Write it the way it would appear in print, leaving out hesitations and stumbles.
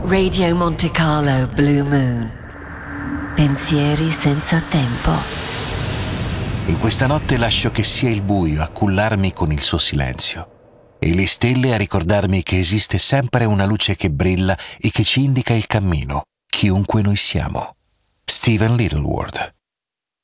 Radio Monte Carlo Blue Moon. Pensieri senza tempo. In questa notte lascio che sia il buio a cullarmi con il suo silenzio e le stelle a ricordarmi che esiste sempre una luce che brilla e che ci indica il cammino, chiunque noi siamo. Stephen Littleworth.